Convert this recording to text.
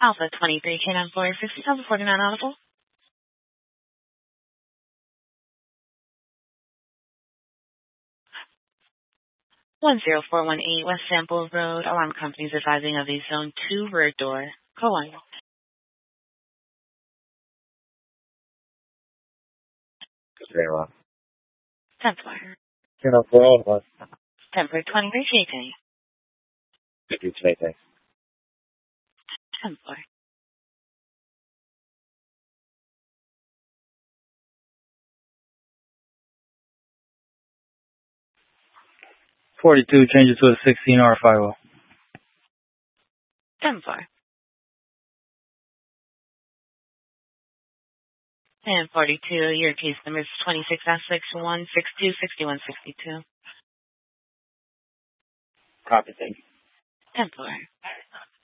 Alpha 23, K9 4, 6749 audible. 10418 West Sample Road. Alarm companies advising of a zone 2 rear door. Go on. Very well. Templar. 10-4, Templar 23, JK. 52 Templar. 42, change it to a 16R firewall. Templar. And 42, your case number is 26-6162-6162. Copy, thank you. Templar.